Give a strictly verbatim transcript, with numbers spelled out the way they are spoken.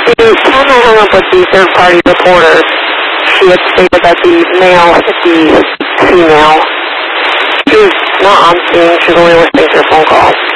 the time I hung up with the third-party reporter, she had stated that the male hit the female. She was not on scene. She was only listening to her phone call.